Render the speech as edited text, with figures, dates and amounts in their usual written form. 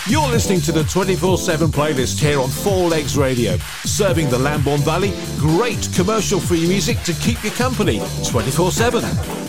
You're listening to the 24/7 playlist here on Four Legs Radio, serving the Lambourne Valley. Great commercial-free music to keep you company 24/7.